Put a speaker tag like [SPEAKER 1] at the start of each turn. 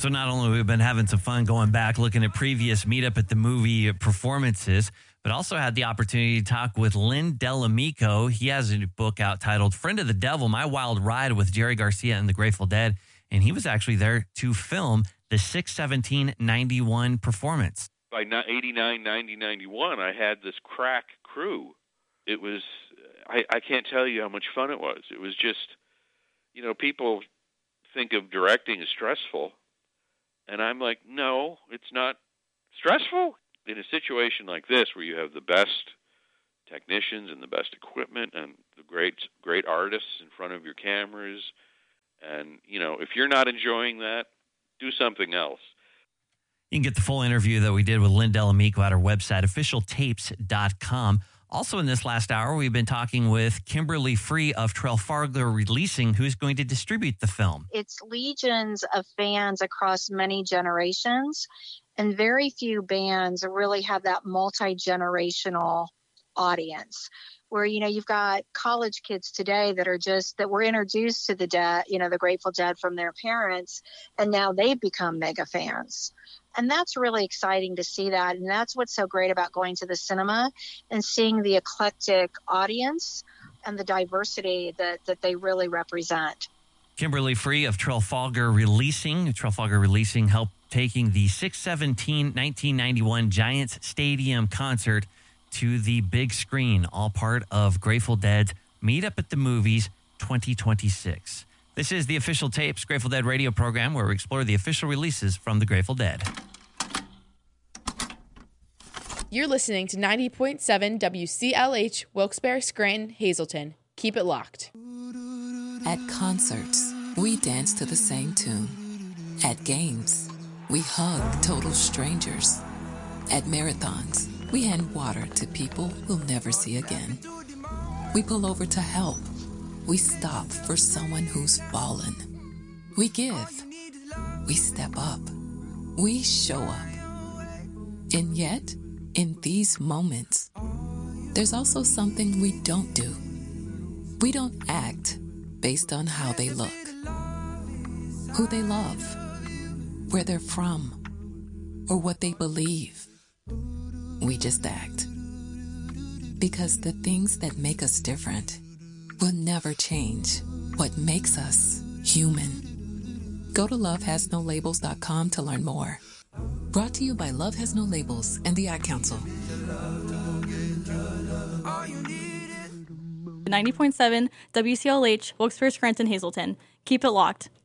[SPEAKER 1] So not only have we been having some fun going back, looking at previous Meet Up at the Movie performances, but also had the opportunity to talk with Lynn Delamico. He has a book out titled Friend of the Devil, My Wild Ride with Jerry Garcia and the Grateful Dead. And he was actually there to film the 6/17/91 performance.
[SPEAKER 2] By 89, 90, 91, I had this crack crew. It was, I can't tell you how much fun it was. It was just, people think of directing as stressful. And I'm like, no, it's not stressful. In a situation like this where you have the best technicians and the best equipment and the great artists in front of your cameras, and, if you're not enjoying that, do something else.
[SPEAKER 1] You can get the full interview that we did with Lynn Delamico at our website, officialtapes.com. Also in this last hour, we've been talking with Kimberly Free of Trafalgar Releasing, who's going to distribute the film.
[SPEAKER 3] It's legions of fans across many generations, and very few bands really have that multi-generational audience where, you've got college kids today that were introduced to the Dead, the Grateful Dead from their parents, and now they've become mega fans. And that's really exciting to see that. And that's what's so great about going to the cinema and seeing the eclectic audience and the diversity that they really represent.
[SPEAKER 1] Kimberly Free of Trafalgar Releasing. Trafalgar Releasing helped taking the 6/17/1991 Giants Stadium concert to the big screen, all part of Grateful Dead's Meet Up at the Movies 2026. This is the Official Tapes Grateful Dead radio program where we explore the official releases from the Grateful Dead.
[SPEAKER 4] You're listening to 90.7 WCLH, Wilkes-Barre, Scranton, Hazleton. Keep it locked.
[SPEAKER 5] At concerts, we dance to the same tune. At games, we hug total strangers. At marathons, we hand water to people we'll never see again. We pull over to help. We stop for someone who's fallen. We give. We step up. We show up. And yet, in these moments, there's also something we don't do. We don't act based on how they look, who they love, where they're from, or what they believe. We just act. Because the things that make us different will never change what makes us human. Go to lovehasnolabels.com to learn more. Brought to you by Love Has No Labels and the Ad Council.
[SPEAKER 6] 90.7 WCLH, Wilkes-Barre, Scranton, Hazleton. Keep it locked.